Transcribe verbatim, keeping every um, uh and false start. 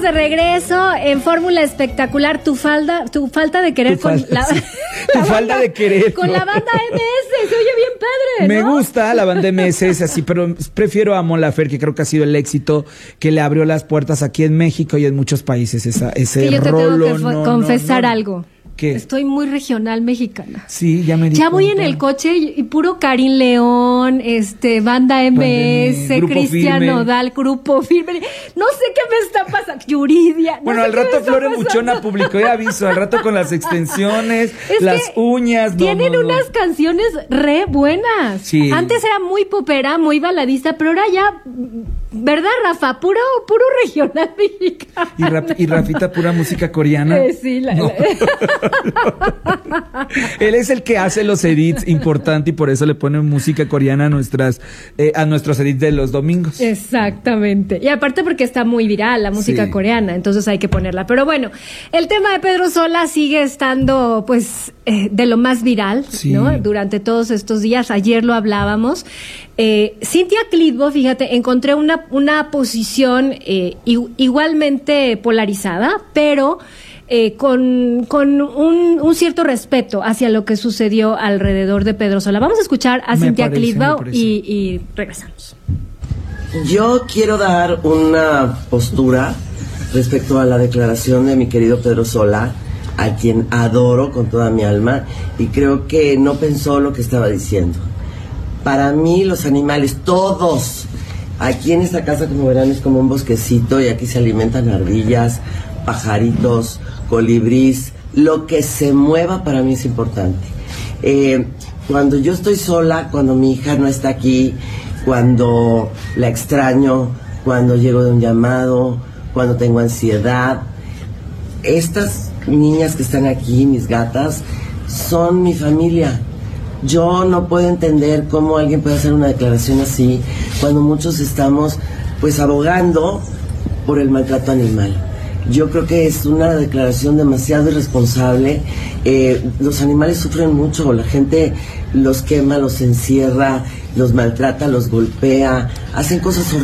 de regreso en Fórmula Espectacular. Tu falda, tu falta de querer tu con falta, la, sí. la tu falda de querer con ¿no? la banda M S, se oye bien padre, Me ¿no? gusta la banda M S, es así, pero prefiero a Mon Laferte, que creo que ha sido el éxito que le abrió las puertas aquí en México y en muchos países. Esa, ese que yo te rolo, tengo que no, confesar no, no. algo. ¿Qué? Estoy muy regional mexicana. Sí, ya me di Ya voy cuenta. en el coche y, y puro Karim León, este, banda M S, Grupo Cristian Firme. Nodal, Grupo Firme. No sé qué me está pasando. Yuridia. No Bueno, sé al qué me rato está Flore pasando. Buchona publicó ya aviso, al rato con las extensiones, Es las que uñas. No, tienen no, no. unas canciones re buenas. Sí. Antes era muy popera, muy baladista, pero ahora ya, ¿verdad, Rafa? Puro, puro regional mexicano. Y, Raf- y Rafita, pura música coreana. Eh, sí, la, No. la- Él es el que hace los edits importante y por eso le ponen música coreana a nuestras eh, a nuestros edits de los domingos. Exactamente. Y aparte porque está muy viral la música Sí. coreana, entonces hay que ponerla. Pero bueno, el tema de Pedro Sola sigue estando pues eh, de lo más viral, Sí. ¿no? Durante todos estos días. Ayer lo hablábamos. Eh, Cintia Clitbo, fíjate, encontré una, una posición eh, i- igualmente polarizada, pero eh, con, con un, un cierto respeto hacia lo que sucedió alrededor de Pedro Sola. Vamos a escuchar a Me Cintia parece, me Clitbo parece. y, y regresamos. Yo quiero dar una postura respecto a la declaración de mi querido Pedro Sola, a quien adoro con toda mi alma, y creo que no pensó lo que estaba diciendo. Para mí los animales, todos, aquí en esta casa, como verán, es como un bosquecito y aquí se alimentan ardillas, pajaritos, colibrís, lo que se mueva para mí es importante. Eh, cuando yo estoy sola, cuando mi hija no está aquí, cuando la extraño, cuando llego de un llamado, cuando tengo ansiedad, estas niñas que están aquí, mis gatas, son mi familia. Yo no puedo entender cómo alguien puede hacer una declaración así cuando muchos estamos pues abogando por el maltrato animal. Yo creo que es una declaración demasiado irresponsable. Eh, los animales sufren mucho, la gente los quema, los encierra, los maltrata, los golpea, hacen cosas horribles.